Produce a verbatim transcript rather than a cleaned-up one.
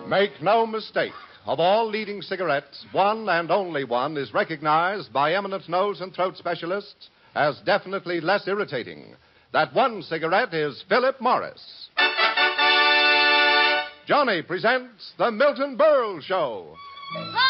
Make no mistake. Of all leading cigarettes, one and only one is recognized by eminent nose and throat specialists as definitely less irritating. That one cigarette is Philip Morris. Johnny presents The Milton Berle Show. Hi!